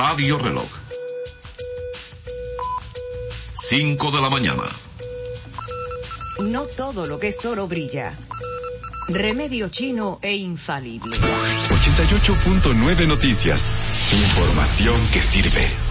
Radio Reloj. 5 de la mañana. No todo lo que es oro brilla. Remedio chino e infalible. 88.9 Noticias. Información que sirve.